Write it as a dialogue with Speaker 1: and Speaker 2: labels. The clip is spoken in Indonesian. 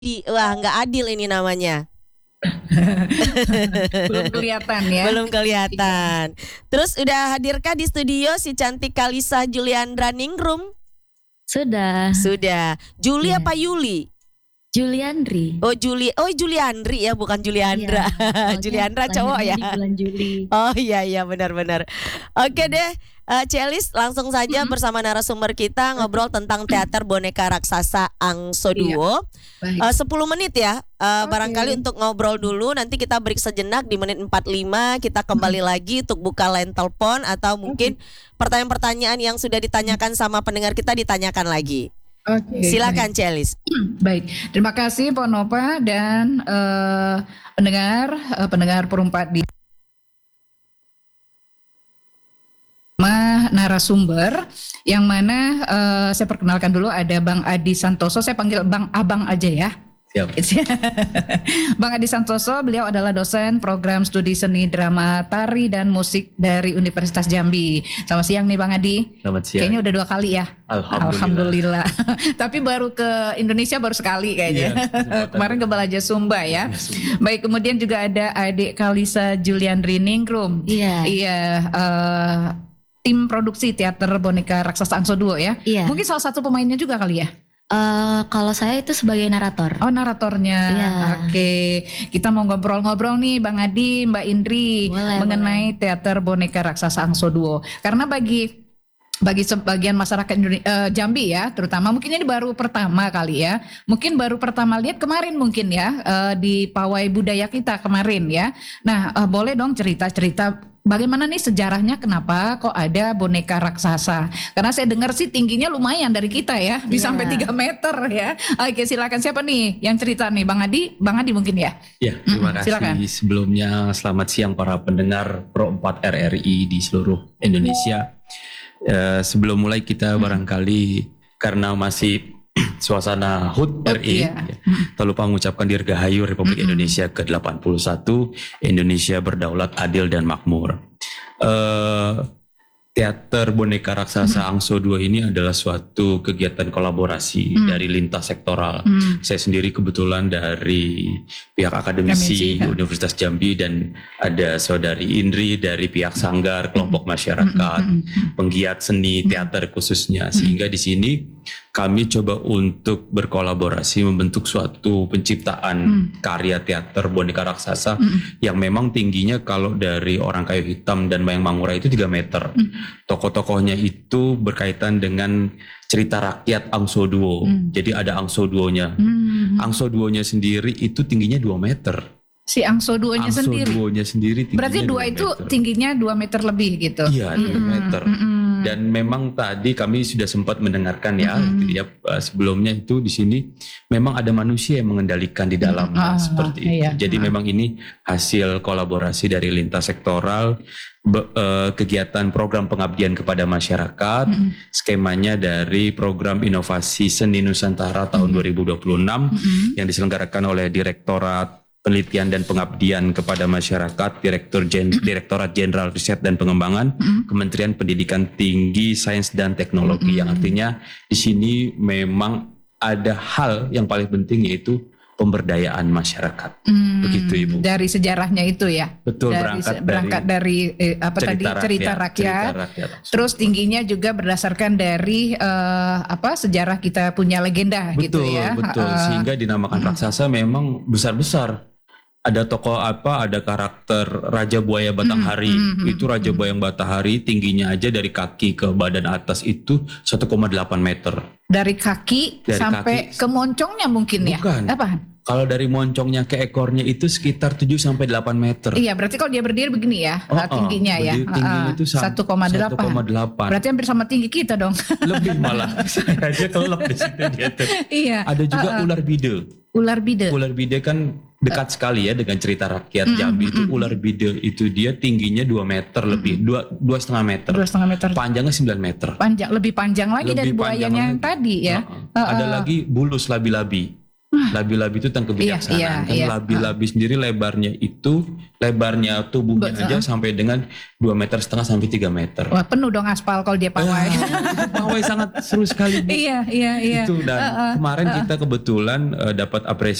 Speaker 1: Wah, nggak adil ini namanya.
Speaker 2: Belum kelihatan ya.
Speaker 1: Belum kelihatan. Terus udah hadirkah di studio si cantik Kalisa Juliandra Ningrum?
Speaker 3: Sudah.
Speaker 1: Juli
Speaker 3: Iya.
Speaker 1: apa Yuli?
Speaker 3: Juliandri.
Speaker 1: Oh Juliandri ya, bukan Juliandra.
Speaker 3: Iya,
Speaker 1: Juliandra
Speaker 3: soalnya
Speaker 1: cowok ya.
Speaker 3: lahirnya di bulan Juli.
Speaker 1: Oh iya benar. Oke deh, Celis langsung saja bersama narasumber kita ngobrol tentang teater boneka raksasa Angso Duo.
Speaker 2: Baik.
Speaker 1: 10 menit ya, barangkali untuk ngobrol dulu. Nanti kita break sejenak di menit 45. Kita kembali lagi untuk buka line telepon atau mungkin pertanyaan-pertanyaan yang sudah ditanyakan sama pendengar kita ditanyakan lagi.
Speaker 2: Oke.
Speaker 1: Silakan Celis.
Speaker 2: Baik, terima kasih Pak Nova dan pendengar Perumpat di narasumber yang mana saya perkenalkan dulu ada Bang Adi Santoso, saya panggil Bang Abang aja ya.
Speaker 4: Siap.
Speaker 2: Bang Adi Santoso, beliau adalah dosen program studi seni drama tari dan musik dari Universitas Jambi. Selamat siang nih Bang Adi.
Speaker 4: Selamat siang.
Speaker 2: Kayaknya udah 2 kali ya. Alhamdulillah. Tapi baru ke Indonesia baru sekali kayaknya.
Speaker 4: Iya,
Speaker 2: Kemarin ke Balaja Sumba ya. Baik, kemudian juga ada adik Kalisa Juliandri Ningrum.
Speaker 3: Iya.
Speaker 2: Tim produksi teater boneka raksasa Angso Duo ya.
Speaker 3: Iya.
Speaker 2: Mungkin salah satu pemainnya juga kali ya.
Speaker 3: Kalau saya itu sebagai narator.
Speaker 2: Oh, naratornya.
Speaker 3: Iya.
Speaker 2: Oke. Kita mau ngobrol-ngobrol nih Bang Adi, Mbak Indri mengenai teater boneka raksasa Angso Duo. Karena bagi sebagian masyarakat Jambi ya, terutama mungkin ini baru pertama kali ya. Mungkin baru pertama lihat kemarin mungkin ya di pawai budaya kita kemarin ya. Nah, boleh dong cerita-cerita bagaimana nih sejarahnya, kenapa kok ada boneka raksasa? Karena saya dengar sih tingginya lumayan dari kita ya, bisa sampai 3 meter ya. Oke, silakan siapa nih yang cerita nih, Bang Adi? Bang Adi mungkin ya?
Speaker 4: Ya, terima kasih.
Speaker 2: Silakan.
Speaker 4: Sebelumnya selamat siang para pendengar Pro 4 RRI di seluruh Indonesia. Sebelum mulai kita barangkali karena masih suasana HUT RI, tak lupa mengucapkan Dirgahayu Republik Indonesia ke-81, Indonesia berdaulat, adil dan makmur. Teater boneka raksasa Angso Duo ini adalah suatu kegiatan kolaborasi dari lintas sektoral. Saya sendiri kebetulan dari pihak akademisi Universitas Jambi dan ada saudari Indri dari pihak Sanggar, kelompok masyarakat, penggiat seni teater khususnya. Sehingga di sini kami coba untuk berkolaborasi membentuk suatu penciptaan karya teater boneka raksasa yang memang tingginya kalau dari Orang Kayu Hitam dan Mayang Mangura itu 3 meter. Tokoh-tokohnya itu berkaitan dengan cerita rakyat Angso Duo. Jadi ada Angso Duonya. Angso Duonya sendiri itu tingginya 2 meter.
Speaker 2: Si Angso Duonya sendiri.
Speaker 4: Angso Duonya sendiri tingginya
Speaker 2: berarti 2 itu
Speaker 4: meter.
Speaker 2: tingginya 2 meter lebih gitu.
Speaker 4: Iya, 2 meter. Dan memang tadi kami sudah sempat mendengarkan ya, gitu ya, sebelumnya itu di sini memang ada manusia yang mengendalikan di dalamnya seperti itu.
Speaker 2: Iya.
Speaker 4: Jadi memang ini hasil kolaborasi dari lintas sektoral, kegiatan program pengabdian kepada masyarakat, skemanya dari program inovasi seni Nusantara tahun 2026 yang diselenggarakan oleh Direktorat Penelitian dan Pengabdian kepada Masyarakat, Direktorat Jenderal Riset dan Pengembangan, Kementerian Pendidikan Tinggi, Sains dan Teknologi. Yang artinya di sini memang ada hal yang paling penting yaitu pemberdayaan masyarakat. Begitu Ibu.
Speaker 2: Dari sejarahnya itu ya.
Speaker 4: Betul,
Speaker 2: berangkat dari cerita rakyat. Terus tingginya juga berdasarkan dari sejarah kita punya legenda gitu ya.
Speaker 4: Betul. Sehingga dinamakan raksasa memang besar-besar. Ada tokoh ada karakter Raja Buaya Batanghari. Itu Raja Buaya Batanghari tingginya aja dari kaki ke badan atas itu 1,8 meter.
Speaker 2: Dari kaki sampai ke moncongnya mungkin ya?
Speaker 4: Bukan.
Speaker 2: Apaan?
Speaker 4: Kalau dari moncongnya ke ekornya itu sekitar 7 sampai 8 meter.
Speaker 2: Iya, berarti kalau dia berdiri begini ya, tingginya ya.
Speaker 4: Tingginya itu
Speaker 2: 1,8. Berarti hampir sama tinggi kita dong.
Speaker 4: Lebih malah. Saya aja kelep di situ dia tuh.
Speaker 2: Iya.
Speaker 4: Ada juga ular bide.
Speaker 2: Ular bide.
Speaker 4: Ular bide kan dekat sekali ya dengan cerita rakyat Jambi itu. Ular bide itu dia tingginya 2 meter lebih, 2,5 meter.
Speaker 2: 2,5 meter.
Speaker 4: Panjangnya 9 meter.
Speaker 2: Lebih panjang lagi dari buayanya yang tadi ya.
Speaker 4: Ada lagi bulus labi-labi. Labi-labi itu tentang kebijaksanaan. Labi-labi sendiri lebarnya tubuhnya aja sampai dengan 2,5 meter sampai 3 meter.
Speaker 2: Wah, penuh dong aspal kalau dia pawai.
Speaker 4: Pawai sangat seru sekali.
Speaker 2: Iya.
Speaker 4: Itu dan kemarin kita kebetulan dapat apresiasi